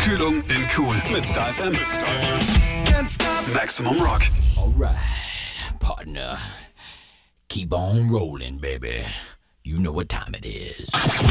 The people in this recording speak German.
Kühlung in cool mit Star FM. Can't stop. Maximum Rock. Alright, partner. Keep on rolling, baby. You know what time it is.